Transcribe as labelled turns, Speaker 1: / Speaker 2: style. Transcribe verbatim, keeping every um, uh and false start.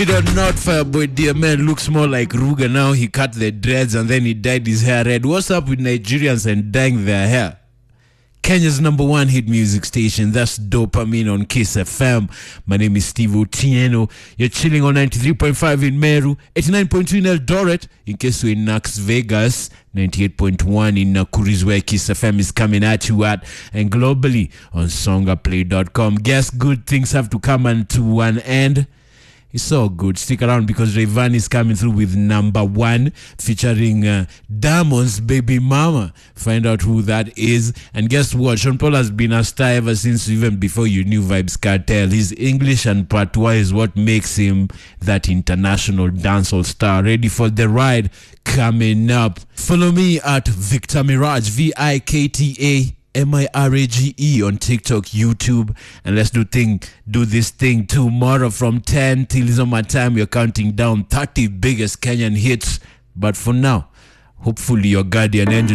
Speaker 1: Or not, Fireboy Dear Man looks more like Ruger now. He cut the dreads and then he dyed his hair red. What's up with Nigerians and dyeing their hair? Kenya's number one hit music station. That's Dopamine on Kiss F M. My name is Steve Otieno. You're chilling on ninety-three point five in Meru, eighty-nine point two in Eldoret. In case you're in Las Vegas, ninety-eight point one in Nakuru is where Kiss F M is coming at you at. And globally on songaplay dot com. Guess good things have to come unto an end. It's so good. Stick around because Rayvanny is coming through with number one featuring uh, Diamond's baby mama. Find out who that is. And guess what? Sean Paul has been a star ever since, even before you knew Vybz Kartel. His English and patois is what makes him that international dancehall star. Ready for the ride coming up. Follow me at Victor Mirage, V I K T A M I R A G E on TikTok, YouTube, and let's do thing, do this thing tomorrow from ten till it's on my time. We're counting down thirty biggest Kenyan hits, but for now, hopefully your guardian angel